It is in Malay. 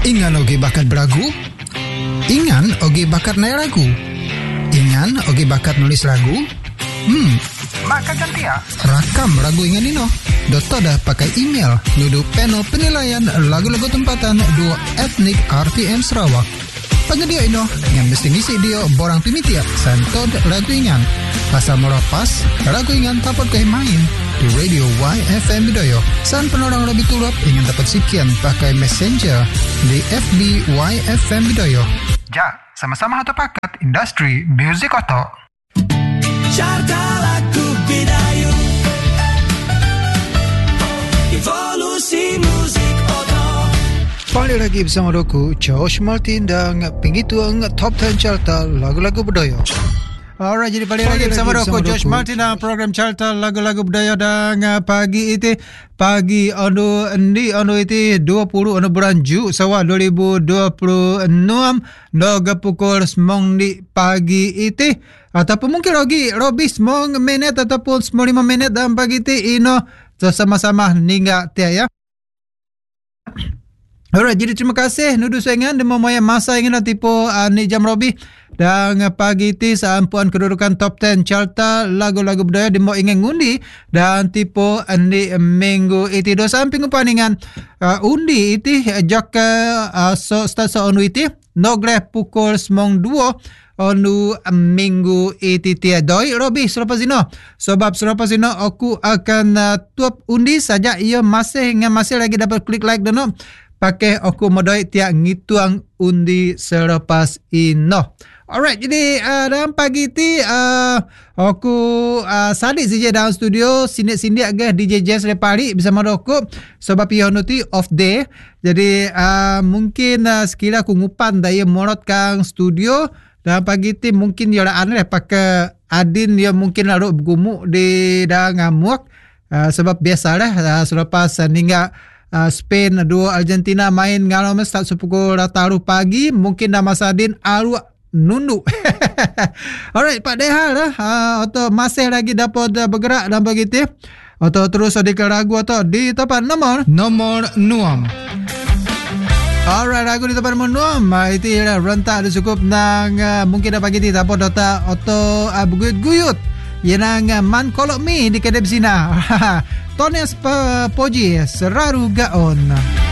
Ingan oge bakat beragu? Ingan oge bakat naik lagu? Ingan oge bakat nulis lagu? Maka ganti ya. Rakam lagu Ingan ino. Dota dah pakai email nudu panel penilaian lagu-lagu tempatan dua etnik RTM Sarawak. Pengedia ino yang mesti ngisi dia borang pimitia santod lagu Ingan. Pasal merapas lagu Ingan dapat kau main di Radio YFM Bidayuh. San penorang lebih tulap ingin dapat sekian pakai messenger di FB YFM Bidayuh. Ja, sama-sama atau pakat industri music oto. Carta lagu Bidayuh, evolusi musik oto. Balik lagi bersama aku Josh Martin dan pengituang Top 10 Carta lagu-lagu Bidayuh. Alright, jadi balik lagi bersama aku Josh Martin dalam program Carta lagu-lagu Bidayuh. Dan pagi itu anu itu 20 anu bulan Ju Sawa 2026 noga pukul 9 di pagi itu ataupun mungkin Robi 9 minit ataupun 5 minit dalam pagi itu ino sama-sama ningga tia ya. Alright, jadi terima kasih nudu saingan demo moya masa ingin tipu ni jam Robi dan pagi ti sampuan kedudukan top 10 Carta lagu-lagu Bidayuh demo ingin ngundi dan tipu ni minggu itu do samping upaningan undi itu jak so stasa onu itu nogle pukul 9.2 onu minggu itu tiadoi Robi selepas ini aku akan tuap undi saja ia masih lagi dapat klik like dan pakai aku modal tiap ngituang undi selepas ino. Alright, jadi dalam pagi ti aku sadik saja dalam studio sindik agak DJ Jazz Repari bersama aku sebab ia nuti off day. Jadi mungkin sekira aku ngupan daya morot kang studio dalam pagi ti mungkin dia aneh pakai adin dia mungkin lalu bergumuk di dah ngamuk sebab biasalah selepas hingga Spain dua Argentina main ngalau start sepukul taruh pagi mungkin nama Sadin alu nunduk. Alright, Pak Deha lah atau masih lagi dapat bergerak dan begitu atau terus di lagu atau di tempat nomor 6. Alright, lagu di tempat nomor 6 itu rentak cukup nang mungkin dah pagi ti dapat data atau berguyut yang man kolok mi di kedai sina. Tones Poji Seraru Gaon.